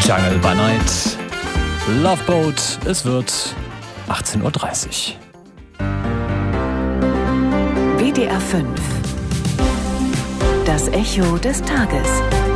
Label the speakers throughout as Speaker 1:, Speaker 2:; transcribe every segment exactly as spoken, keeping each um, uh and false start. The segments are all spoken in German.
Speaker 1: Jungle by Night, Love Boat, es wird achtzehn Uhr dreißig.
Speaker 2: W D R fünf. Das Echo des Tages.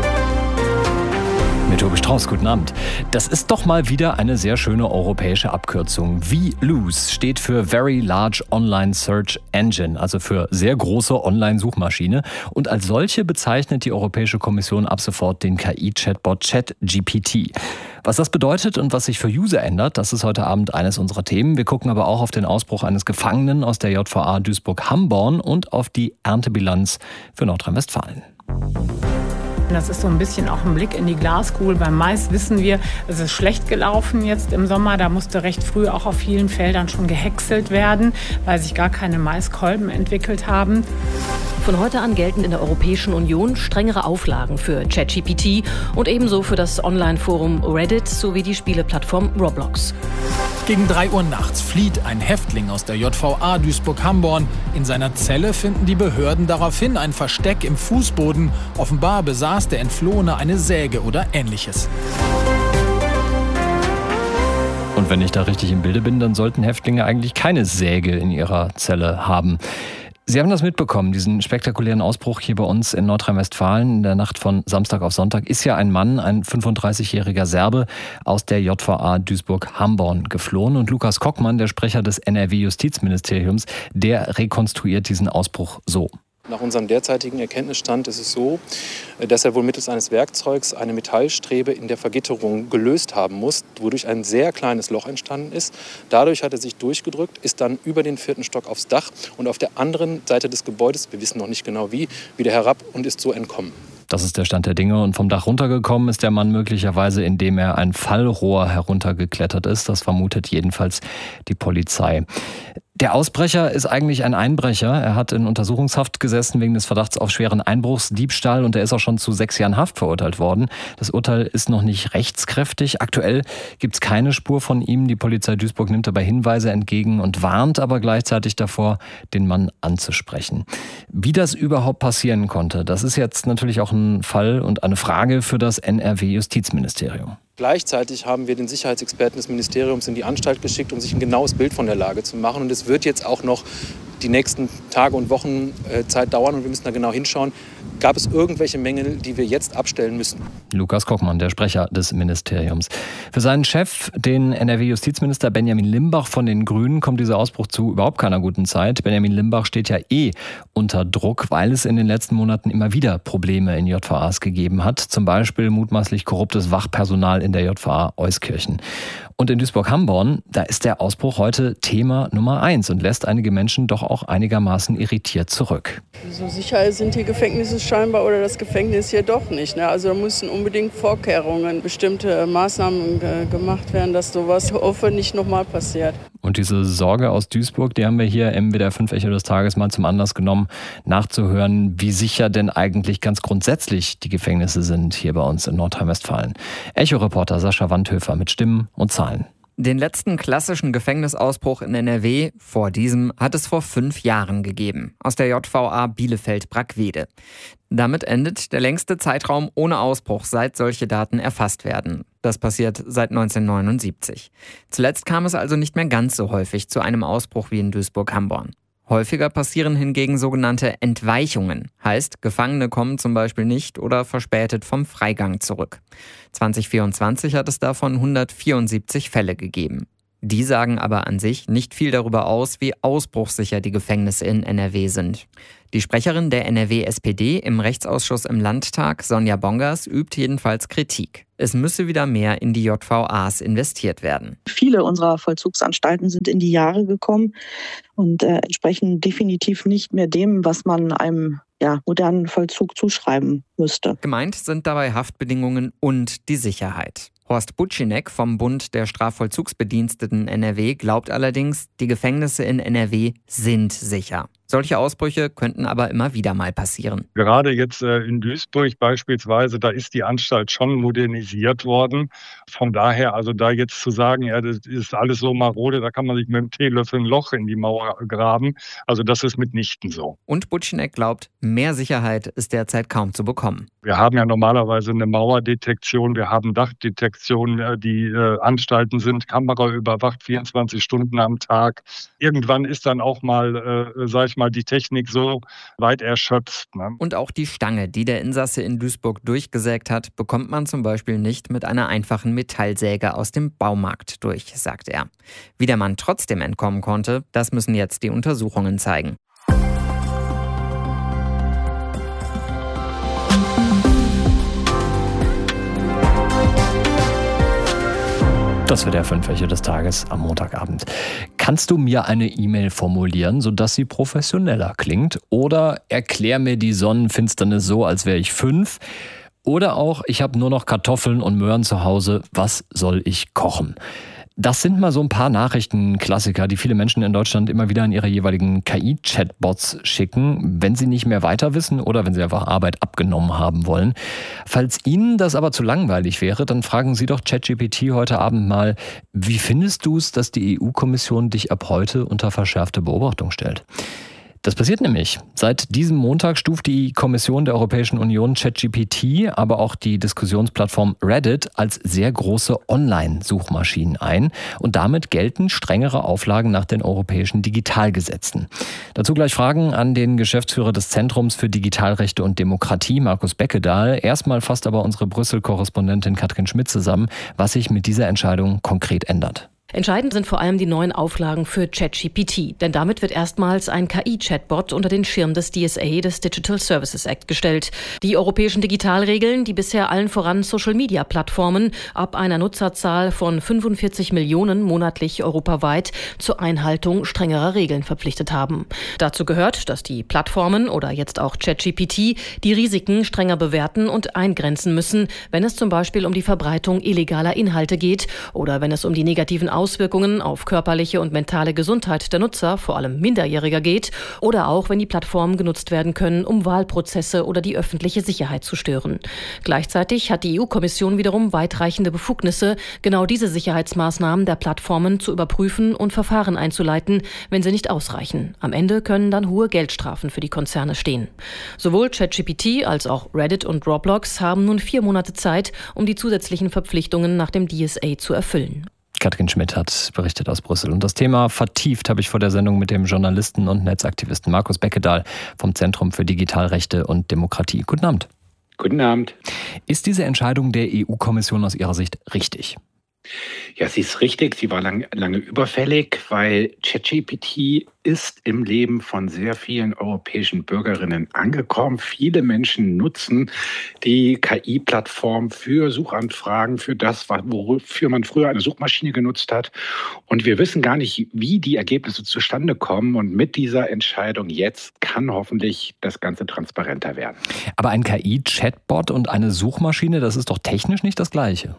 Speaker 1: Mit Tobi Strauß, guten Abend. Das ist doch mal wieder eine sehr schöne europäische Abkürzung. V L O S steht für Very Large Online Search Engine, also für sehr große Online-Suchmaschine. Und als solche bezeichnet die Europäische Kommission ab sofort den K I-Chatbot ChatGPT. Was das bedeutet und was sich für User ändert, das ist heute Abend eines unserer Themen. Wir gucken aber auch auf den Ausbruch eines Gefangenen aus der J V A Duisburg-Hamborn und auf die Erntebilanz für Nordrhein-Westfalen.
Speaker 3: Das ist so ein bisschen auch ein Blick in die Glaskugel. Beim Mais wissen wir, es ist schlecht gelaufen jetzt im Sommer. Da musste recht früh auch auf vielen Feldern schon gehäckselt werden, weil sich gar keine Maiskolben entwickelt haben.
Speaker 4: Von heute an gelten in der Europäischen Union strengere Auflagen für ChatGPT und ebenso für das Online-Forum Reddit sowie die Spieleplattform Roblox.
Speaker 5: Gegen drei Uhr nachts flieht ein Häftling aus der J V A Duisburg-Hamborn. In seiner Zelle finden die Behörden daraufhin ein Versteck im Fußboden. Offenbar besaß der Entflohene eine Säge oder Ähnliches.
Speaker 1: Und wenn ich da richtig im Bilde bin, dann sollten Häftlinge eigentlich keine Säge in ihrer Zelle haben. Sie haben das mitbekommen, diesen spektakulären Ausbruch hier bei uns in Nordrhein-Westfalen. In der Nacht von Samstag auf Sonntag ist ja ein Mann, ein fünfunddreißigjähriger Serbe, aus der J V A Duisburg-Hamborn geflohen. Und Lukas Kockmann, der Sprecher des N R W-Justizministeriums, der rekonstruiert diesen Ausbruch so.
Speaker 6: Nach unserem derzeitigen Erkenntnisstand ist es so, dass er wohl mittels eines Werkzeugs eine Metallstrebe in der Vergitterung gelöst haben muss, wodurch ein sehr kleines Loch entstanden ist. Dadurch hat er sich durchgedrückt, ist dann über den vierten Stock aufs Dach und auf der anderen Seite des Gebäudes, wir wissen noch nicht genau wie, wieder herab und ist so entkommen.
Speaker 1: Das ist der Stand der Dinge. Und vom Dach runtergekommen ist der Mann möglicherweise, indem er ein Fallrohr heruntergeklettert ist. Das vermutet jedenfalls die Polizei. Der Ausbrecher ist eigentlich ein Einbrecher. Er hat in Untersuchungshaft gesessen wegen des Verdachts auf schweren Einbruchs, Diebstahl und er ist auch schon zu sechs Jahren Haft verurteilt worden. Das Urteil ist noch nicht rechtskräftig. Aktuell gibt es keine Spur von ihm. Die Polizei Duisburg nimmt dabei Hinweise entgegen und warnt aber gleichzeitig davor, den Mann anzusprechen. Wie das überhaupt passieren konnte, das ist jetzt natürlich auch ein Fall und eine Frage für das N R W-Justizministerium.
Speaker 6: Gleichzeitig haben wir den Sicherheitsexperten des Ministeriums in die Anstalt geschickt, um sich ein genaues Bild von der Lage zu machen. Und es wird jetzt auch noch die nächsten Tage und Wochen äh, Zeit dauern und wir müssen da genau hinschauen. Gab es irgendwelche Mängel, die wir jetzt abstellen müssen?
Speaker 1: Lukas Kockmann, der Sprecher des Ministeriums. Für seinen Chef, den N R W-Justizminister Benjamin Limbach von den Grünen, kommt dieser Ausbruch zu überhaupt keiner guten Zeit. Benjamin Limbach steht ja eh unter Druck, weil es in den letzten Monaten immer wieder Probleme in J V As gegeben hat. Zum Beispiel mutmaßlich korruptes Wachpersonal in der J V A Euskirchen. Und in Duisburg-Hamborn, da ist der Ausbruch heute Thema Nummer eins und lässt einige Menschen doch auch einigermaßen irritiert zurück.
Speaker 7: So sicher sind die Gefängnisse scheinbar oder das Gefängnis hier doch nicht. Ne? Also da müssen unbedingt Vorkehrungen, bestimmte Maßnahmen ge- gemacht werden, dass sowas hoffe nicht nochmal passiert.
Speaker 1: Und diese Sorge aus Duisburg, die haben wir hier im W D R fünf Echo des Tages mal zum Anlass genommen, nachzuhören, wie sicher denn eigentlich ganz grundsätzlich die Gefängnisse sind hier bei uns in Nordrhein-Westfalen. Echo-Reporter Sascha Wandhöfer mit Stimmen und Zahlen.
Speaker 8: Den letzten klassischen Gefängnisausbruch in N R W, vor diesem, hat es vor fünf Jahren gegeben, aus der J V A Bielefeld-Brackwede. Damit endet der längste Zeitraum ohne Ausbruch, seit solche Daten erfasst werden. Das passiert seit neunzehnhundertneunundsiebzig. Zuletzt kam es also nicht mehr ganz so häufig zu einem Ausbruch wie in Duisburg-Hamborn. Häufiger passieren hingegen sogenannte Entweichungen. Heißt, Gefangene kommen zum Beispiel nicht oder verspätet vom Freigang zurück. zwanzig vierundzwanzig hat es davon hundertvierundsiebzig Fälle gegeben. Die sagen aber an sich nicht viel darüber aus, wie ausbruchssicher die Gefängnisse in N R W sind. Die Sprecherin der N R W-S P D im Rechtsausschuss im Landtag, Sonja Bongers, übt jedenfalls Kritik. Es müsse wieder mehr in die J V As investiert werden.
Speaker 9: Viele unserer Vollzugsanstalten sind in die Jahre gekommen und äh, entsprechen definitiv nicht mehr dem, was man einem ja, modernen Vollzug zuschreiben müsste.
Speaker 8: Gemeint sind dabei Haftbedingungen und die Sicherheit. Horst Butchinek vom Bund der Strafvollzugsbediensteten N R W glaubt allerdings, die Gefängnisse in N R W sind sicher. Solche Ausbrüche könnten aber immer wieder mal passieren.
Speaker 10: Gerade jetzt äh, in Duisburg beispielsweise, da ist die Anstalt schon modernisiert worden. Von daher, also da jetzt zu sagen, ja, das ist alles so marode, da kann man sich mit dem Teelöffel ein Loch in die Mauer graben. Also das ist mitnichten so.
Speaker 8: Und Butschenek glaubt, mehr Sicherheit ist derzeit kaum zu bekommen.
Speaker 10: Wir haben ja normalerweise eine Mauerdetektion, wir haben Dachdetektion, die äh, Anstalten sind kameraüberwacht, vierundzwanzig Stunden am Tag. Irgendwann ist dann auch mal, äh, sag ich mal, die Technik so weit erschöpft. Ne?
Speaker 8: Und auch die Stange, die der Insasse in Duisburg durchgesägt hat, bekommt man zum Beispiel nicht mit einer einfachen Metallsäge aus dem Baumarkt durch, sagt er. Wie der Mann trotzdem entkommen konnte, das müssen jetzt die Untersuchungen zeigen.
Speaker 1: Das wird der Fünf-Welche des Tages am Montagabend. Kannst du mir eine E-Mail formulieren, sodass sie professioneller klingt? Oder erklär mir die Sonnenfinsternis so, als wäre ich fünf? Oder auch, ich habe nur noch Kartoffeln und Möhren zu Hause, was soll ich kochen? Das sind mal so ein paar Nachrichtenklassiker, die viele Menschen in Deutschland immer wieder an ihre jeweiligen K I-Chatbots schicken, wenn sie nicht mehr weiter wissen oder wenn sie einfach Arbeit abgenommen haben wollen. Falls Ihnen das aber zu langweilig wäre, dann fragen Sie doch ChatGPT heute Abend mal, wie findest du es, dass die E U-Kommission dich ab heute unter verschärfte Beobachtung stellt? Das passiert nämlich. Seit diesem Montag stuft die Kommission der Europäischen Union ChatGPT, aber auch die Diskussionsplattform Reddit als sehr große Online-Suchmaschinen ein. Und damit gelten strengere Auflagen nach den europäischen Digitalgesetzen. Dazu gleich Fragen an den Geschäftsführer des Zentrums für Digitalrechte und Demokratie, Markus Beckedahl. Erstmal fasst aber unsere Brüssel-Korrespondentin Katrin Schmidt zusammen, was sich mit dieser Entscheidung konkret ändert.
Speaker 4: Entscheidend sind vor allem die neuen Auflagen für ChatGPT, denn damit wird erstmals ein K I-Chatbot unter den Schirm des D S A, des Digital Services Act, gestellt. Die europäischen Digitalregeln, die bisher allen voran Social-Media-Plattformen ab einer Nutzerzahl von fünfundvierzig Millionen monatlich europaweit zur Einhaltung strengerer Regeln verpflichtet haben. Dazu gehört, dass die Plattformen oder jetzt auch ChatGPT die Risiken strenger bewerten und eingrenzen müssen, wenn es zum Beispiel um die Verbreitung illegaler Inhalte geht oder wenn es um die negativen Auswirkungen auf körperliche und mentale Gesundheit der Nutzer, vor allem Minderjähriger, geht oder auch, wenn die Plattformen genutzt werden können, um Wahlprozesse oder die öffentliche Sicherheit zu stören. Gleichzeitig hat die E U-Kommission wiederum weitreichende Befugnisse, genau diese Sicherheitsmaßnahmen der Plattformen zu überprüfen und Verfahren einzuleiten, wenn sie nicht ausreichen. Am Ende können dann hohe Geldstrafen für die Konzerne stehen. Sowohl ChatGPT als auch Reddit und Roblox haben nun vier Monate Zeit, um die zusätzlichen Verpflichtungen nach dem D S A zu erfüllen.
Speaker 1: Katrin Schmidt hat berichtet aus Brüssel. Und das Thema vertieft habe ich vor der Sendung mit dem Journalisten und Netzaktivisten Markus Beckedahl vom Zentrum für Digitalrechte und Demokratie. Guten Abend.
Speaker 11: Guten Abend.
Speaker 1: Ist diese Entscheidung der E U-Kommission aus Ihrer Sicht richtig?
Speaker 11: Ja, sie ist richtig. Sie war lang, lange überfällig, weil ChatGPT ist im Leben von sehr vielen europäischen Bürgerinnen angekommen. Viele Menschen nutzen die K I-Plattform für Suchanfragen, für das, wofür man früher eine Suchmaschine genutzt hat. Und wir wissen gar nicht, wie die Ergebnisse zustande kommen. Und mit dieser Entscheidung jetzt kann hoffentlich das Ganze transparenter werden.
Speaker 1: Aber ein K I-Chatbot und eine Suchmaschine, das ist doch technisch nicht das Gleiche.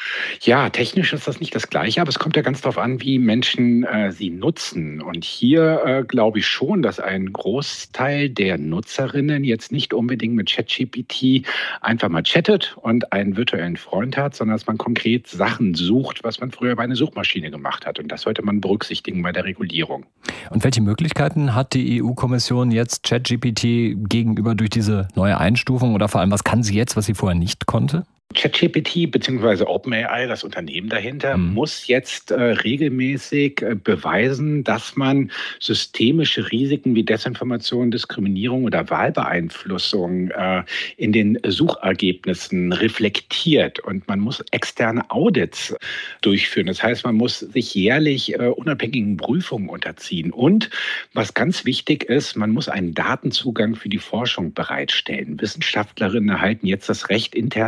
Speaker 11: Ja, technisch ist das nicht das Gleiche, aber es kommt ja ganz darauf an, wie Menschen äh, sie nutzen. Und hier äh, glaube ich schon, dass ein Großteil der Nutzerinnen jetzt nicht unbedingt mit ChatGPT einfach mal chattet und einen virtuellen Freund hat, sondern dass man konkret Sachen sucht, was man früher bei einer Suchmaschine gemacht hat. Und das sollte man berücksichtigen bei der Regulierung.
Speaker 1: Und welche Möglichkeiten hat die E U-Kommission jetzt ChatGPT gegenüber durch diese neue Einstufung oder vor allem, was kann sie jetzt, was sie vorher nicht konnte?
Speaker 11: ChatGPT bzw. OpenAI, das Unternehmen dahinter, mhm. muss jetzt äh, regelmäßig äh, beweisen, dass man systemische Risiken wie Desinformation, Diskriminierung oder Wahlbeeinflussung äh, in den Suchergebnissen reflektiert. Und man muss externe Audits durchführen. Das heißt, man muss sich jährlich äh, unabhängigen Prüfungen unterziehen. Und was ganz wichtig ist, man muss einen Datenzugang für die Forschung bereitstellen. Wissenschaftlerinnen erhalten jetzt das Recht, interne Daten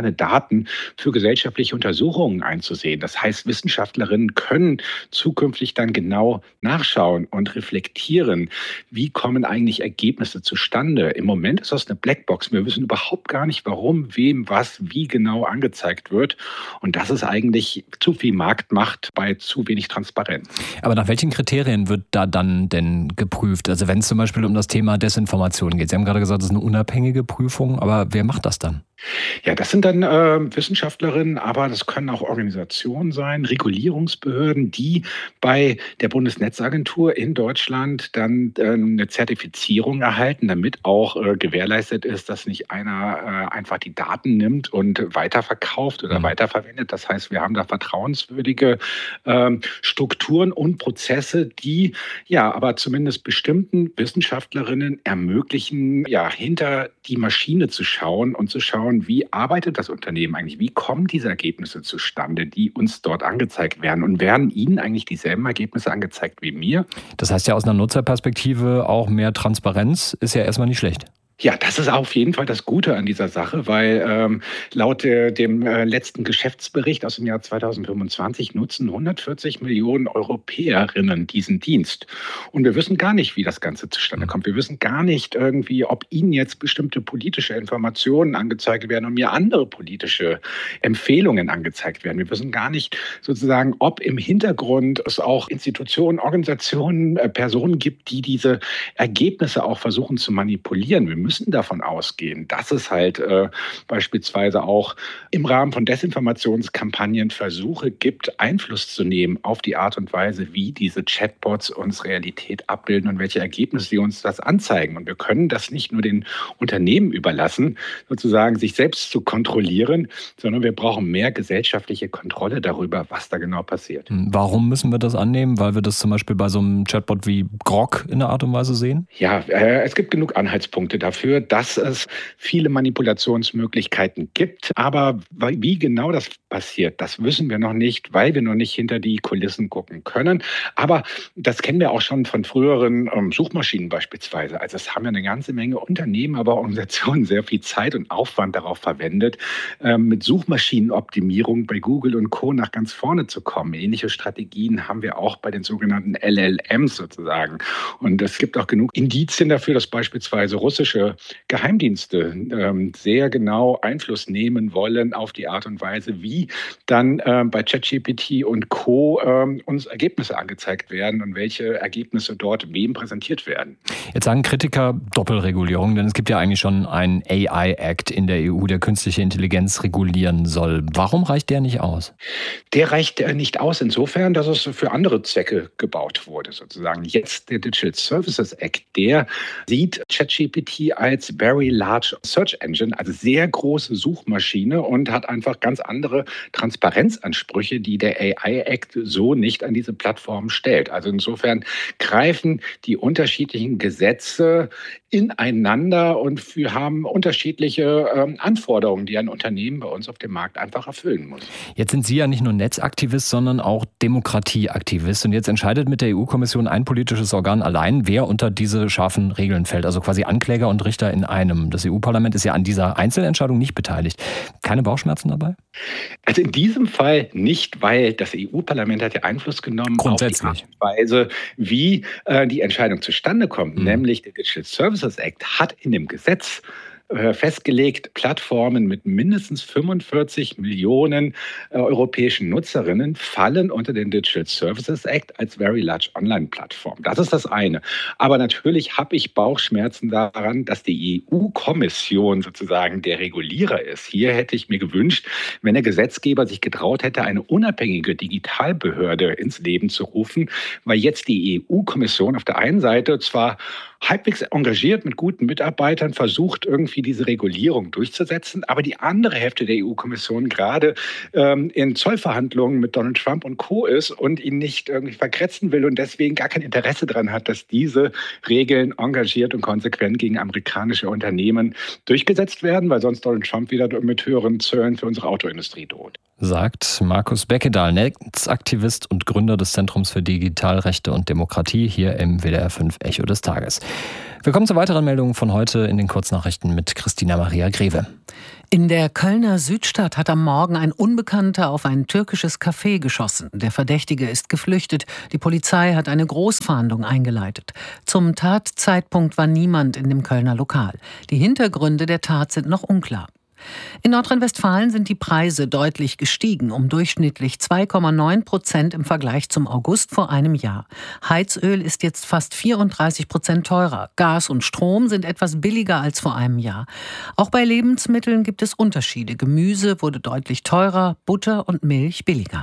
Speaker 11: Daten für gesellschaftliche Untersuchungen einzusehen. Das heißt, Wissenschaftlerinnen können zukünftig dann genau nachschauen und reflektieren, wie kommen eigentlich Ergebnisse zustande. Im Moment ist das eine Blackbox. Wir wissen überhaupt gar nicht, warum, wem, was, wie genau angezeigt wird. Und das ist eigentlich zu viel Marktmacht bei zu wenig Transparenz.
Speaker 1: Aber nach welchen Kriterien wird da dann denn geprüft? Also wenn es zum Beispiel um das Thema Desinformation geht. Sie haben gerade gesagt, das ist eine unabhängige Prüfung, aber wer macht das dann?
Speaker 11: Ja, das sind dann äh, Wissenschaftlerinnen, aber das können auch Organisationen sein, Regulierungsbehörden, die bei der Bundesnetzagentur in Deutschland dann äh, eine Zertifizierung erhalten, damit auch äh, gewährleistet ist, dass nicht einer äh, einfach die Daten nimmt und weiterverkauft oder mhm. weiterverwendet. Das heißt, wir haben da vertrauenswürdige äh, Strukturen und Prozesse, die ja aber zumindest bestimmten Wissenschaftlerinnen ermöglichen, ja, hinter die Maschine zu schauen und zu schauen, wie arbeitet das Unternehmen eigentlich? Wie kommen diese Ergebnisse zustande, die uns dort angezeigt werden? Und werden Ihnen eigentlich dieselben Ergebnisse angezeigt wie mir?
Speaker 1: Das heißt ja aus einer Nutzerperspektive auch mehr Transparenz ist ja erstmal nicht schlecht.
Speaker 11: Ja, das ist auf jeden Fall das Gute an dieser Sache, weil ähm, laut äh, dem äh, letzten Geschäftsbericht aus dem Jahr zweitausendfünfundzwanzig nutzen hundertvierzig Millionen Europäerinnen diesen Dienst. Und wir wissen gar nicht, wie das Ganze zustande kommt. Wir wissen gar nicht irgendwie, ob Ihnen jetzt bestimmte politische Informationen angezeigt werden und mir andere politische Empfehlungen angezeigt werden. Wir wissen gar nicht sozusagen, ob im Hintergrund es auch Institutionen, Organisationen, äh, Personen gibt, die diese Ergebnisse auch versuchen zu manipulieren. Wir müssen davon ausgehen, dass es halt äh, beispielsweise auch im Rahmen von Desinformationskampagnen Versuche gibt, Einfluss zu nehmen auf die Art und Weise, wie diese Chatbots uns Realität abbilden und welche Ergebnisse sie uns das anzeigen. Und wir können das nicht nur den Unternehmen überlassen, sozusagen sich selbst zu kontrollieren, sondern wir brauchen mehr gesellschaftliche Kontrolle darüber, was da genau passiert.
Speaker 1: Warum müssen wir das annehmen? Weil wir das zum Beispiel bei so einem Chatbot wie Grok in der Art und Weise sehen?
Speaker 11: Ja, äh, es gibt genug Anhaltspunkte dafür. Dafür, dass es viele Manipulationsmöglichkeiten gibt. Aber wie genau das passiert, das wissen wir noch nicht, weil wir noch nicht hinter die Kulissen gucken können. Aber das kennen wir auch schon von früheren ähm, Suchmaschinen beispielsweise. Also es haben ja eine ganze Menge Unternehmen, aber auch Organisationen sehr viel Zeit und Aufwand darauf verwendet, ähm, mit Suchmaschinenoptimierung bei Google und Co. nach ganz vorne zu kommen. Ähnliche Strategien haben wir auch bei den sogenannten L L Ms sozusagen. Und es gibt auch genug Indizien dafür, dass beispielsweise russische Geheimdienste ähm, sehr genau Einfluss nehmen wollen auf die Art und Weise, wie dann ähm, bei ChatGPT und Co. Ähm, uns Ergebnisse angezeigt werden und welche Ergebnisse dort wem präsentiert werden.
Speaker 1: Jetzt sagen Kritiker Doppelregulierung, denn es gibt ja eigentlich schon einen A I-Act in der E U, der künstliche Intelligenz regulieren soll. Warum reicht der nicht aus?
Speaker 11: Der reicht nicht aus insofern, dass es für andere Zwecke gebaut wurde, sozusagen. Jetzt der Digital Services Act, der sieht ChatGPT als Very Large Search Engine, also sehr große Suchmaschine und hat einfach ganz andere Transparenzansprüche, die der A I-Act so nicht an diese Plattform stellt. Also insofern greifen die unterschiedlichen Gesetze ineinander und wir haben unterschiedliche ähm, Anforderungen, die ein Unternehmen bei uns auf dem Markt einfach erfüllen muss.
Speaker 1: Jetzt sind Sie ja nicht nur Netzaktivist, sondern auch Demokratieaktivist. Und jetzt entscheidet mit der E U-Kommission ein politisches Organ allein, wer unter diese scharfen Regeln fällt. Also quasi Ankläger und Richter in einem. Das E U-Parlament ist ja an dieser Einzelentscheidung nicht beteiligt. Keine Bauchschmerzen dabei?
Speaker 11: Also in diesem Fall nicht, weil das E U-Parlament hat ja Einfluss genommen auf die Art und Weise, wie äh, die Entscheidung zustande kommt. Mhm. Nämlich der Digital Services Act hat in dem Gesetz festgelegt, Plattformen mit mindestens fünfundvierzig Millionen äh, europäischen Nutzerinnen fallen unter den Digital Services Act als Very Large Online-Plattform. Das ist das eine. Aber natürlich habe ich Bauchschmerzen daran, dass die E U-Kommission sozusagen der Regulierer ist. Hier hätte ich mir gewünscht, wenn der Gesetzgeber sich getraut hätte, eine unabhängige Digitalbehörde ins Leben zu rufen, weil jetzt die E U-Kommission auf der einen Seite zwar halbwegs engagiert mit guten Mitarbeitern versucht, irgendwie diese Regulierung durchzusetzen. Aber die andere Hälfte der E U-Kommission gerade ähm, in Zollverhandlungen mit Donald Trump und Co. ist und ihn nicht irgendwie vergrätzen will und deswegen gar kein Interesse daran hat, dass diese Regeln engagiert und konsequent gegen amerikanische Unternehmen durchgesetzt werden, weil sonst Donald Trump wieder mit höheren Zöllen für unsere Autoindustrie droht.
Speaker 1: sagt Markus Beckedahl, Netzaktivist und Gründer des Zentrums für Digitalrechte und Demokratie hier im W D R fünf Echo des Tages. Wir kommen zu weiteren Meldungen von heute in den Kurznachrichten mit Christina Maria Greve.
Speaker 12: In der Kölner Südstadt hat am Morgen ein Unbekannter auf ein türkisches Café geschossen. Der Verdächtige ist geflüchtet. Die Polizei hat eine Großfahndung eingeleitet. Zum Tatzeitpunkt war niemand in dem Kölner Lokal. Die Hintergründe der Tat sind noch unklar. In Nordrhein-Westfalen sind die Preise deutlich gestiegen, um durchschnittlich zwei Komma neun Prozent im Vergleich zum August vor einem Jahr. Heizöl ist jetzt fast vierunddreißig Prozent teurer. Gas und Strom sind etwas billiger als vor einem Jahr. Auch bei Lebensmitteln gibt es Unterschiede. Gemüse wurde deutlich teurer, Butter und Milch billiger.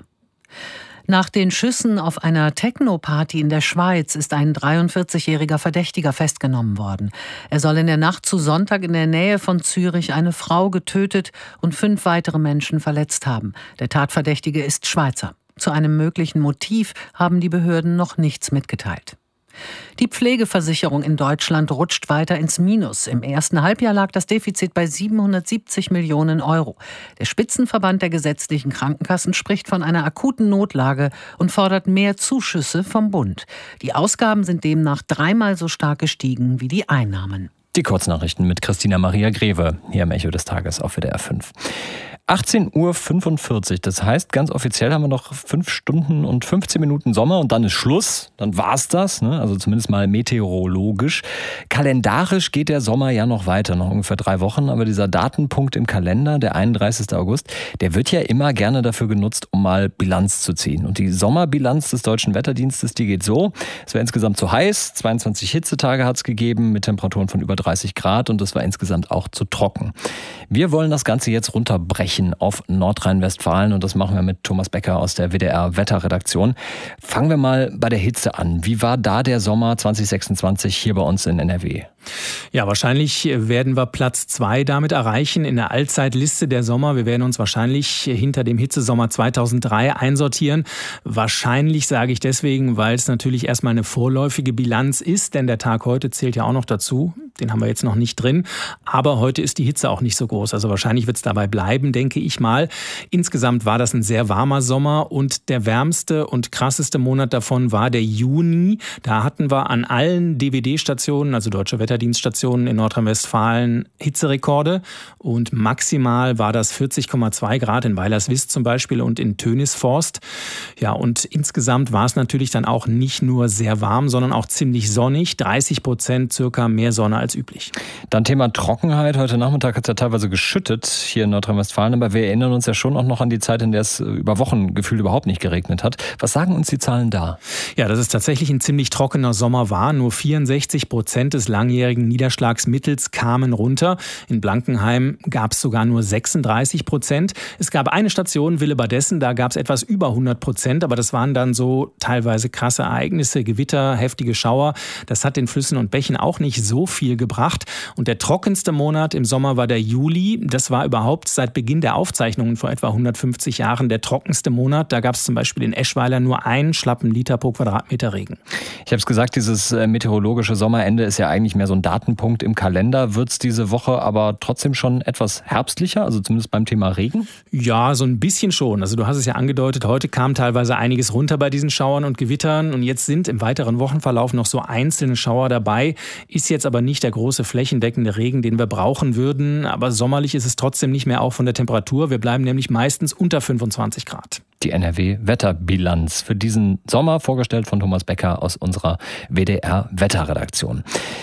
Speaker 12: Nach den Schüssen auf einer Techno-Party in der Schweiz ist ein dreiundvierzigjähriger Verdächtiger festgenommen worden. Er soll in der Nacht zu Sonntag in der Nähe von Zürich eine Frau getötet und fünf weitere Menschen verletzt haben. Der Tatverdächtige ist Schweizer. Zu einem möglichen Motiv haben die Behörden noch nichts mitgeteilt. Die Pflegeversicherung in Deutschland rutscht weiter ins Minus. Im ersten Halbjahr lag das Defizit bei siebenhundertsiebzig Millionen Euro. Der Spitzenverband der gesetzlichen Krankenkassen spricht von einer akuten Notlage und fordert mehr Zuschüsse vom Bund. Die Ausgaben sind demnach dreimal so stark gestiegen wie die Einnahmen.
Speaker 1: Die Kurznachrichten mit Christina Maria Greve hier im Echo des Tages auf W D R fünf. achtzehn Uhr fünfundvierzig, das heißt, ganz offiziell haben wir noch fünf Stunden und fünfzehn Minuten Sommer und dann ist Schluss, dann war's das, ne? Also zumindest mal meteorologisch. Kalendarisch geht der Sommer ja noch weiter, noch ungefähr drei Wochen, aber dieser Datenpunkt im Kalender, der einunddreißigster August, der wird ja immer gerne dafür genutzt, um mal Bilanz zu ziehen. Und die Sommerbilanz des Deutschen Wetterdienstes, die geht so: Es war insgesamt zu heiß, zweiundzwanzig Hitzetage hat es gegeben mit Temperaturen von über dreißig Grad und es war insgesamt auch zu trocken. Wir wollen das Ganze jetzt runterbrechen auf Nordrhein-Westfalen und das machen wir mit Thomas Becker aus der W D R-Wetterredaktion. Fangen wir mal bei der Hitze an. Wie war da der Sommer zwanzig sechsundzwanzig hier bei uns in N R W?
Speaker 5: Ja, wahrscheinlich werden wir Platz zwei damit erreichen in der Allzeitliste der Sommer. Wir werden uns wahrscheinlich hinter dem Hitzesommer zweitausenddrei einsortieren. Wahrscheinlich sage ich deswegen, weil es natürlich erstmal eine vorläufige Bilanz ist, denn der Tag heute zählt ja auch noch dazu. Den haben wir jetzt noch nicht drin. Aber heute ist die Hitze auch nicht so groß. Also wahrscheinlich wird es dabei bleiben, denke ich mal. Insgesamt war das ein sehr warmer Sommer und der wärmste und krasseste Monat davon war der Juni. Da hatten wir an allen D W D-Stationen, also Deutsche Wetterdienststationen in Nordrhein-Westfalen, Hitzerekorde. Und maximal war das vierzig Komma zwei Grad in Weilerswist zum Beispiel und in Tönisforst. Ja, und insgesamt war es natürlich dann auch nicht nur sehr warm, sondern auch ziemlich sonnig. dreißig Prozent circa mehr Sonne als üblich.
Speaker 1: Dann Thema Trockenheit. Heute Nachmittag hat es ja teilweise geschüttet hier in Nordrhein-Westfalen, aber wir erinnern uns ja schon auch noch an die Zeit, in der es über Wochen gefühlt überhaupt nicht geregnet hat. Was sagen uns die Zahlen da?
Speaker 5: Ja, dass es tatsächlich ein ziemlich trockener Sommer war. Nur vierundsechzig Prozent des langjährigen Niederschlagsmittels kamen runter. In Blankenheim gab es sogar nur sechsunddreißig Prozent. Es gab eine Station, Willebadessen, da gab es etwas über hundert Prozent, aber das waren dann so teilweise krasse Ereignisse, Gewitter, heftige Schauer. Das hat den Flüssen und Bächen auch nicht so viel gebracht. Und der trockenste Monat im Sommer war der Juli. Das war überhaupt seit Beginn der Aufzeichnungen vor etwa hundertfünfzig Jahren der trockenste Monat. Da gab es zum Beispiel in Eschweiler nur einen schlappen Liter pro Quadratmeter Regen.
Speaker 1: Ich habe es gesagt, dieses meteorologische Sommerende ist ja eigentlich mehr so ein Datenpunkt im Kalender. Wird es diese Woche aber trotzdem schon etwas herbstlicher, also zumindest beim Thema Regen?
Speaker 5: Ja, so ein bisschen schon. Also du hast es ja angedeutet, heute kam teilweise einiges runter bei diesen Schauern und Gewittern und jetzt sind im weiteren Wochenverlauf noch so einzelne Schauer dabei. Ist jetzt aber nicht der große flächendeckende Regen, den wir brauchen würden, aber sommerlich ist es trotzdem nicht mehr, auch von der Temperatur. Wir bleiben nämlich meistens unter fünfundzwanzig Grad.
Speaker 1: Die N R W-Wetterbilanz für diesen Sommer, vorgestellt von Thomas Becker aus unserer W D R-Wetterredaktion.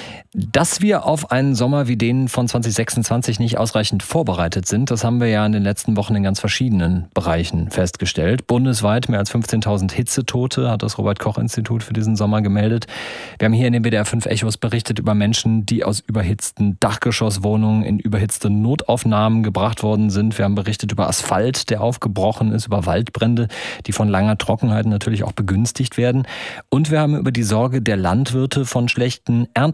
Speaker 1: Dass wir auf einen Sommer wie den von zwanzig sechsundzwanzig nicht ausreichend vorbereitet sind, das haben wir ja in den letzten Wochen in ganz verschiedenen Bereichen festgestellt. Bundesweit mehr als fünfzehntausend Hitzetote hat das Robert-Koch-Institut für diesen Sommer gemeldet. Wir haben hier in den W D R fünf Echos berichtet über Menschen, die aus überhitzten Dachgeschosswohnungen in überhitzte Notaufnahmen gebracht worden sind. Wir haben berichtet über Asphalt, der aufgebrochen ist, über Waldbrände, die von langer Trockenheit natürlich auch begünstigt werden. Und wir haben über die Sorge der Landwirte von schlechten Ernten berichtet.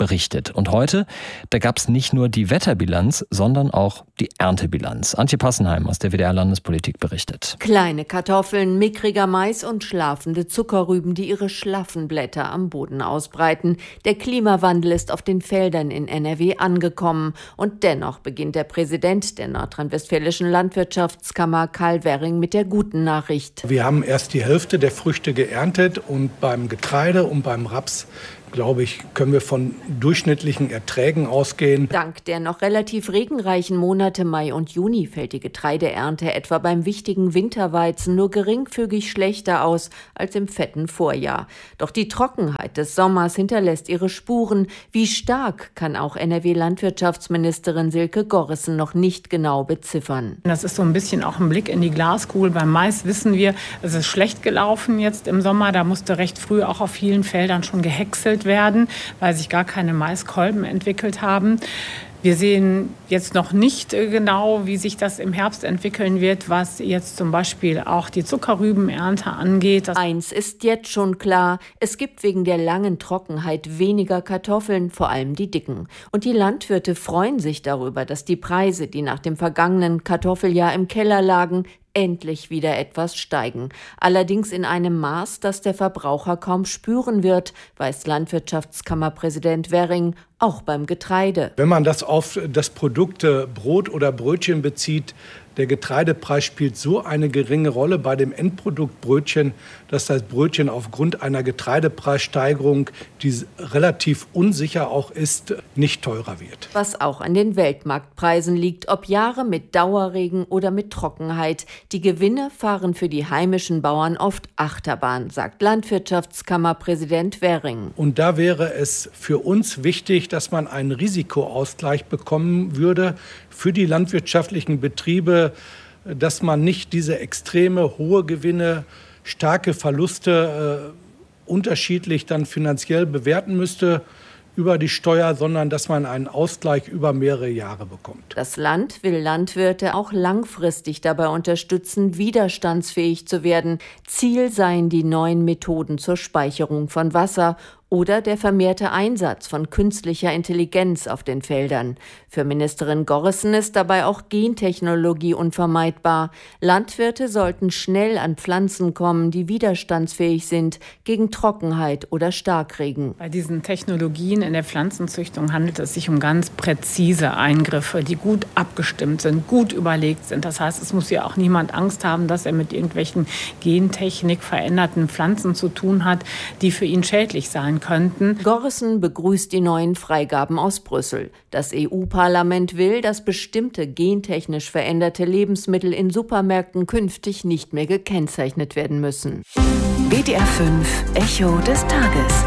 Speaker 1: berichtet. Und heute, da gab es nicht nur die Wetterbilanz, sondern auch die Erntebilanz. Antje Passenheim aus der W D R-Landespolitik berichtet.
Speaker 13: Kleine Kartoffeln, mickriger Mais und schlafende Zuckerrüben, die ihre schlaffen Blätter am Boden ausbreiten. Der Klimawandel ist auf den Feldern in N R W angekommen. Und dennoch beginnt der Präsident der nordrhein-westfälischen Landwirtschaftskammer, Karl Werring, mit der guten Nachricht.
Speaker 14: Wir haben erst die Hälfte der Früchte geerntet und beim Getreide und beim Raps, glaube ich, können wir von durchschnittlichen Erträgen ausgehen.
Speaker 13: Dank der noch relativ regenreichen Monate Mai und Juni fällt die Getreideernte etwa beim wichtigen Winterweizen nur geringfügig schlechter aus als im fetten Vorjahr. Doch die Trockenheit des Sommers hinterlässt ihre Spuren. Wie stark, kann auch N R W-Landwirtschaftsministerin Silke Gorrissen noch nicht genau beziffern.
Speaker 3: Das ist so ein bisschen auch ein Blick in die Glaskugel. Beim Mais wissen wir, es ist schlecht gelaufen jetzt im Sommer. Da musste recht früh auch auf vielen Feldern schon gehäckselt werden, weil sich gar keine Maiskolben entwickelt haben. Wir sehen jetzt noch nicht genau, wie sich das im Herbst entwickeln wird, was jetzt zum Beispiel auch die Zuckerrübenernte angeht.
Speaker 13: Eins ist jetzt schon klar, es gibt wegen der langen Trockenheit weniger Kartoffeln, vor allem die dicken. Und die Landwirte freuen sich darüber, dass die Preise, die nach dem vergangenen Kartoffeljahr im Keller lagen, endlich wieder etwas steigen. Allerdings in einem Maß, das der Verbraucher kaum spüren wird, weiß Landwirtschaftskammerpräsident Werring, auch beim Getreide.
Speaker 14: Wenn man das auf das Produkt Brot oder Brötchen bezieht, der Getreidepreis spielt so eine geringe Rolle bei dem Endprodukt Brötchen, dass das Brötchen aufgrund einer Getreidepreissteigerung, die relativ unsicher auch ist, nicht teurer wird.
Speaker 13: Was auch an den Weltmarktpreisen liegt, ob Jahre mit Dauerregen oder mit Trockenheit. Die Gewinne fahren für die heimischen Bauern oft Achterbahn, sagt Landwirtschaftskammerpräsident Werring.
Speaker 14: Und da wäre es für uns wichtig, dass man einen Risikoausgleich bekommen würde für die landwirtschaftlichen Betriebe, dass man nicht diese extreme hohe Gewinne, starke Verluste äh, unterschiedlich dann finanziell bewerten müsste über die Steuer, sondern dass man einen Ausgleich über mehrere Jahre bekommt.
Speaker 13: Das Land will Landwirte auch langfristig dabei unterstützen, widerstandsfähig zu werden. Ziel seien die neuen Methoden zur Speicherung von Wasser oder der vermehrte Einsatz von künstlicher Intelligenz auf den Feldern. Für Ministerin Gorrissen ist dabei auch Gentechnologie unvermeidbar. Landwirte sollten schnell an Pflanzen kommen, die widerstandsfähig sind gegen Trockenheit oder Starkregen.
Speaker 3: Bei diesen Technologien in der Pflanzenzüchtung handelt es sich um ganz präzise Eingriffe, die gut abgestimmt sind, gut überlegt sind. Das heißt, es muss ja auch niemand Angst haben, dass er mit irgendwelchen Gentechnik veränderten Pflanzen zu tun hat, die für ihn schädlich sein könnten.
Speaker 13: Gorrissen begrüßt die neuen Freigaben aus Brüssel. Das E U-Parlament will, dass bestimmte gentechnisch veränderte Lebensmittel in Supermärkten künftig nicht mehr gekennzeichnet werden müssen.
Speaker 2: W D R fünf Echo des Tages.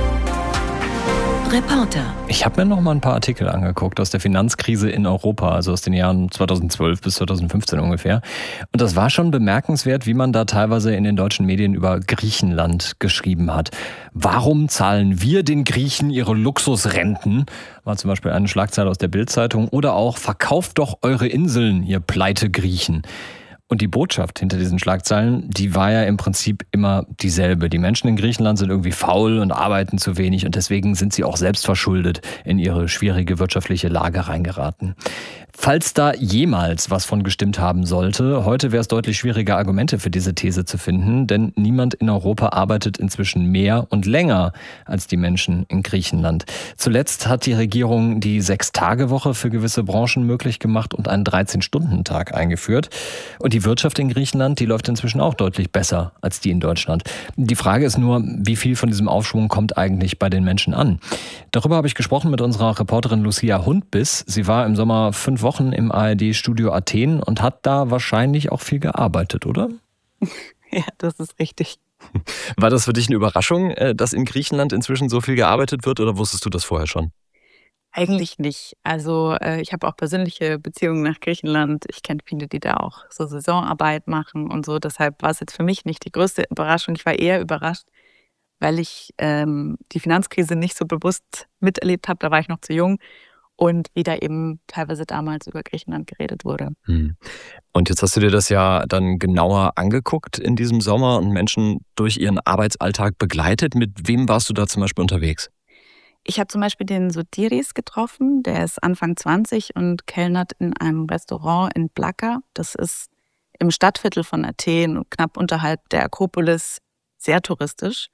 Speaker 2: Reporter.
Speaker 1: Ich habe mir noch mal ein paar Artikel angeguckt aus der Finanzkrise in Europa, also aus den Jahren zweitausendzwölf bis zweitausendfünfzehn ungefähr. Und das war schon bemerkenswert, wie man da teilweise in den deutschen Medien über Griechenland geschrieben hat. Warum zahlen wir den Griechen ihre Luxusrenten? War zum Beispiel eine Schlagzeile aus der Bild-Zeitung. Oder auch, verkauft doch eure Inseln, ihr Pleite-Griechen. Und die Botschaft hinter diesen Schlagzeilen, die war ja im Prinzip immer dieselbe. Die Menschen in Griechenland sind irgendwie faul und arbeiten zu wenig und deswegen sind sie auch selbst verschuldet in ihre schwierige wirtschaftliche Lage reingeraten. Falls da jemals was von gestimmt haben sollte, heute wäre es deutlich schwieriger, Argumente für diese These zu finden, denn niemand in Europa arbeitet inzwischen mehr und länger als die Menschen in Griechenland. Zuletzt hat die Regierung die Sechs-Tage-Woche für gewisse Branchen möglich gemacht und einen dreizehn-Stunden-Tag eingeführt. Und die Wirtschaft in Griechenland, die läuft inzwischen auch deutlich besser als die in Deutschland. Die Frage ist nur, wie viel von diesem Aufschwung kommt eigentlich bei den Menschen an? Darüber habe ich gesprochen mit unserer Reporterin Lucia Hundbiss. Sie war im Sommer fünf Wochen im A R D-Studio Athen und hat da wahrscheinlich auch viel gearbeitet, oder?
Speaker 15: Ja, das ist richtig.
Speaker 16: War das für dich eine Überraschung, dass in Griechenland inzwischen so viel gearbeitet wird, oder wusstest du das vorher schon?
Speaker 15: Eigentlich nicht. Also äh, ich habe auch persönliche Beziehungen nach Griechenland. Ich kenne viele, die da auch so Saisonarbeit machen und so. Deshalb war es jetzt für mich nicht die größte Überraschung. Ich war eher überrascht, weil ich ähm, die Finanzkrise nicht so bewusst miterlebt habe. Da war ich noch zu jung. Und wie da eben teilweise damals über Griechenland geredet wurde.
Speaker 16: Hm. Und jetzt hast du dir das ja dann genauer angeguckt in diesem Sommer und Menschen durch ihren Arbeitsalltag begleitet. Mit wem warst du da zum Beispiel unterwegs?
Speaker 15: Ich habe zum Beispiel den Sotiris getroffen, der ist Anfang zwanzig und kellnert in einem Restaurant in Plaka. Das ist im Stadtviertel von Athen, knapp unterhalb der Akropolis, sehr touristisch.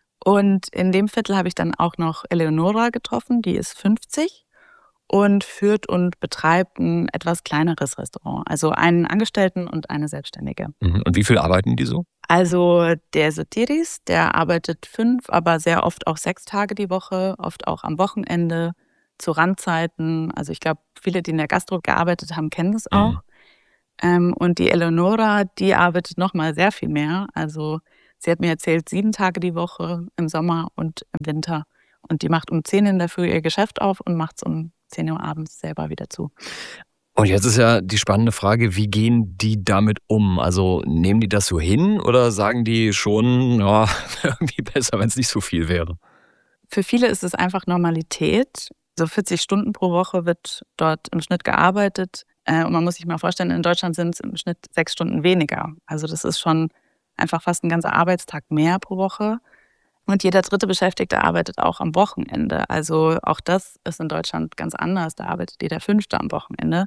Speaker 15: Und in dem Viertel habe ich dann auch noch Eleonora getroffen, die ist fünfzig und führt und betreibt ein etwas kleineres Restaurant. Also einen Angestellten und eine Selbstständige.
Speaker 16: Und wie viel arbeiten die so?
Speaker 15: Also der Sotiris, der arbeitet fünf, aber sehr oft auch sechs Tage die Woche, oft auch am Wochenende, zu Randzeiten. Also ich glaube, viele, die in der Gastro gearbeitet haben, kennen das auch. Mhm. Ähm, und die Eleonora, die arbeitet noch mal sehr viel mehr. Also sie hat mir erzählt, sieben Tage die Woche im Sommer und im Winter. Und die macht um zehn in der Früh ihr Geschäft auf und macht es um zehn Uhr abends selber wieder zu.
Speaker 16: Und jetzt ist ja die spannende Frage, wie gehen die damit um? Also nehmen die das so hin oder sagen die schon, ja, irgendwie besser, wenn es nicht so viel wäre?
Speaker 15: Für viele ist es einfach Normalität. So vierzig Stunden pro Woche wird dort im Schnitt gearbeitet. Und man muss sich mal vorstellen, in Deutschland sind es im Schnitt sechs Stunden weniger. Also das ist schon einfach fast ein ganzer Arbeitstag mehr pro Woche. Und jeder dritte Beschäftigte arbeitet auch am Wochenende. Also auch das ist in Deutschland ganz anders. Da arbeitet jeder Fünfte am Wochenende.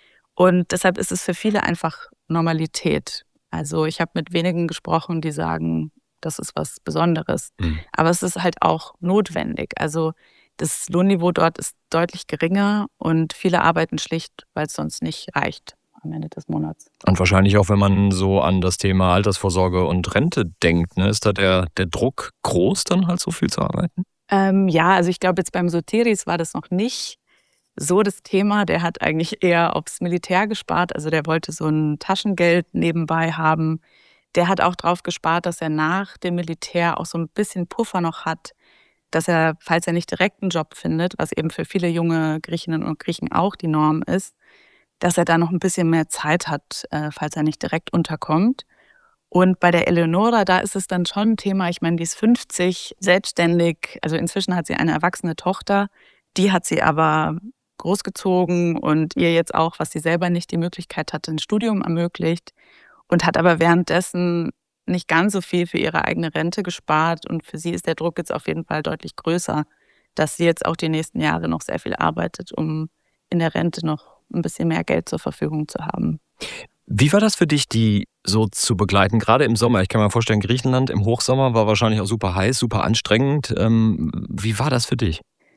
Speaker 15: Und deshalb ist es für viele einfach Normalität. Also ich habe mit wenigen gesprochen, die sagen, das ist was Besonderes. Mhm. Aber es ist halt auch notwendig. Also das Lohnniveau dort ist deutlich geringer und viele arbeiten schlicht, weil es sonst nicht reicht am Ende des Monats.
Speaker 16: Und wahrscheinlich auch, wenn man so an das Thema Altersvorsorge und Rente denkt, ne, ist da der, der Druck groß, dann halt so viel zu arbeiten?
Speaker 15: Ähm, ja, also ich glaube, jetzt beim Sotiris war das noch nicht so das Thema. Der hat eigentlich eher aufs Militär gespart. Also der wollte so ein Taschengeld nebenbei haben. Der hat auch drauf gespart, dass er nach dem Militär auch so ein bisschen Puffer noch hat, dass er, falls er nicht direkt einen Job findet, was eben für viele junge Griechinnen und Griechen auch die Norm ist, dass er da noch ein bisschen mehr Zeit hat, äh, falls er nicht direkt unterkommt. Und bei der Eleonora, da ist es dann schon ein Thema, ich meine, die ist fünfzig, selbstständig, also inzwischen hat sie eine erwachsene Tochter, die hat sie aber großgezogen und ihr jetzt auch, was sie selber nicht die Möglichkeit hatte, ein Studium ermöglicht und hat aber währenddessen nicht ganz so viel für ihre eigene Rente gespart und für sie ist der Druck jetzt auf jeden Fall deutlich größer, dass sie jetzt auch die nächsten Jahre noch sehr viel arbeitet, um in der Rente noch ein bisschen mehr Geld zur Verfügung zu haben.
Speaker 16: Wie war das für dich, die so zu begleiten, gerade im Sommer? Ich kann mir vorstellen, Griechenland im Hochsommer war wahrscheinlich auch super heiß, super anstrengend. Ähm, wie war das für dich?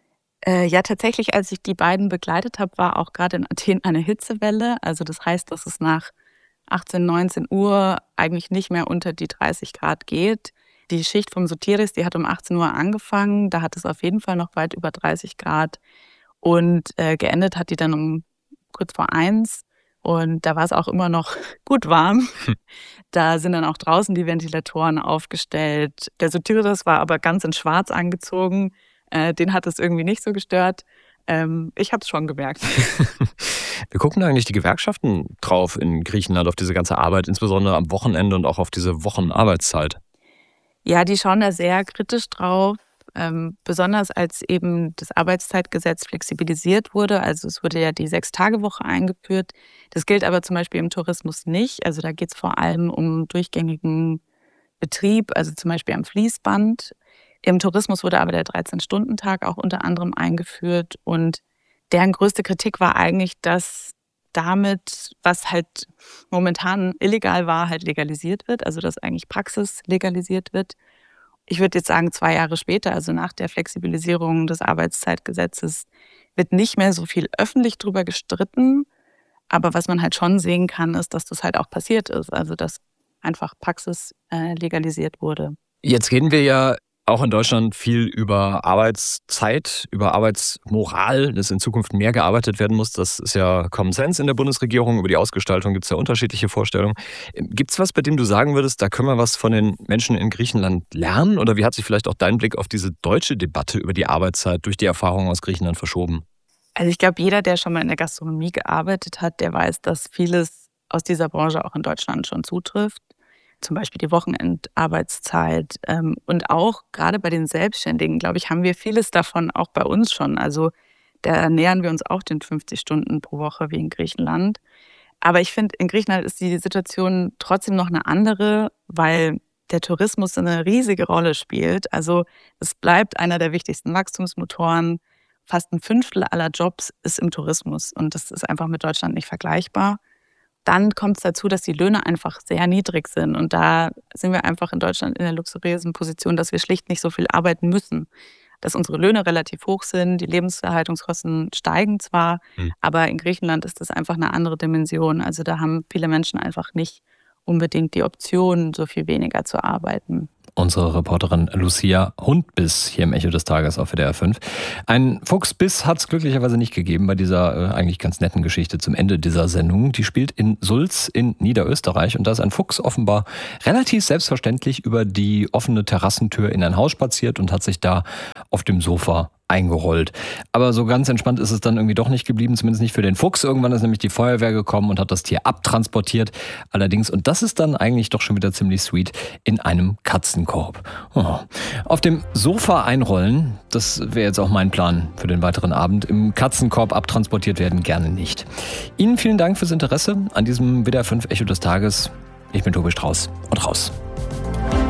Speaker 15: Äh, ja, tatsächlich, als ich die beiden begleitet habe, war auch gerade in Athen eine Hitzewelle. Also das heißt, dass es nach achtzehn, neunzehn Uhr eigentlich nicht mehr unter die dreißig Grad geht. Die Schicht vom Sotiris, die hat um achtzehn Uhr angefangen. Da hat es auf jeden Fall noch weit über dreißig Grad. Und äh, geendet hat die dann um kurz vor eins. Und da war es auch immer noch gut warm. Da sind dann auch draußen die Ventilatoren aufgestellt. Der Sotiris war aber ganz in Schwarz angezogen. Äh, den hat es irgendwie nicht so gestört. Ähm, ich habe es schon gemerkt.
Speaker 16: Wir gucken da eigentlich die Gewerkschaften drauf in Griechenland, auf diese ganze Arbeit, insbesondere am Wochenende und auch auf diese Wochenarbeitszeit.
Speaker 15: Ja, die schauen da sehr kritisch drauf. Ähm, besonders als eben das Arbeitszeitgesetz flexibilisiert wurde. Also es wurde ja die Sechs-Tage-Woche eingeführt. Das gilt aber zum Beispiel im Tourismus nicht. Also da geht es vor allem um durchgängigen Betrieb, also zum Beispiel am Fließband. Im Tourismus wurde aber der dreizehn-Stunden-Tag auch unter anderem eingeführt. Und deren größte Kritik war eigentlich, dass damit, was halt momentan illegal war, halt legalisiert wird. Also dass eigentlich Praxis legalisiert wird. Ich würde jetzt sagen, zwei Jahre später, also nach der Flexibilisierung des Arbeitszeitgesetzes, wird nicht mehr so viel öffentlich drüber gestritten. Aber was man halt schon sehen kann, ist, dass das halt auch passiert ist. Also dass einfach Praxis äh, legalisiert wurde.
Speaker 16: Jetzt reden wir ja auch in Deutschland viel über Arbeitszeit, über Arbeitsmoral, dass in Zukunft mehr gearbeitet werden muss. Das ist ja Common Sense in der Bundesregierung. Über die Ausgestaltung gibt es ja unterschiedliche Vorstellungen. Gibt es was, bei dem du sagen würdest, da können wir was von den Menschen in Griechenland lernen? Oder wie hat sich vielleicht auch dein Blick auf diese deutsche Debatte über die Arbeitszeit durch die Erfahrungen aus Griechenland verschoben?
Speaker 15: Also ich glaube, jeder, der schon mal in der Gastronomie gearbeitet hat, der weiß, dass vieles aus dieser Branche auch in Deutschland schon zutrifft. Zum Beispiel die Wochenendarbeitszeit. Und auch gerade bei den Selbstständigen, glaube ich, haben wir vieles davon auch bei uns schon. Also da nähern wir uns auch den fünfzig Stunden pro Woche wie in Griechenland. Aber ich finde, in Griechenland ist die Situation trotzdem noch eine andere, weil der Tourismus eine riesige Rolle spielt. Also es bleibt einer der wichtigsten Wachstumsmotoren. Fast ein Fünftel aller Jobs ist im Tourismus und das ist einfach mit Deutschland nicht vergleichbar. Dann kommt es dazu, dass die Löhne einfach sehr niedrig sind und da sind wir einfach in Deutschland in der luxuriösen Position, dass wir schlicht nicht so viel arbeiten müssen. Dass unsere Löhne relativ hoch sind, die Lebenserhaltungskosten steigen zwar, hm. aber in Griechenland ist das einfach eine andere Dimension. Also da haben viele Menschen einfach nicht unbedingt die Option, so viel weniger zu arbeiten.
Speaker 1: Unsere Reporterin Lucia Hundbiss hier im Echo des Tages auf W D R fünf. Ein Fuchsbiss hat es glücklicherweise nicht gegeben bei dieser äh, eigentlich ganz netten Geschichte zum Ende dieser Sendung. Die spielt in Sulz in Niederösterreich und da ist ein Fuchs offenbar relativ selbstverständlich über die offene Terrassentür in ein Haus spaziert und hat sich da auf dem Sofa eingerollt. Aber so ganz entspannt ist es dann irgendwie doch nicht geblieben, zumindest nicht für den Fuchs. Irgendwann ist nämlich die Feuerwehr gekommen und hat das Tier abtransportiert. Allerdings, und das ist dann eigentlich doch schon wieder ziemlich sweet, in einem Katzenkorb. Oh. Auf dem Sofa einrollen, das wäre jetzt auch mein Plan für den weiteren Abend. Im Katzenkorb abtransportiert werden gerne nicht. Ihnen vielen Dank fürs Interesse an diesem W D R fünf Echo des Tages. Ich bin Tobi Strauß und raus.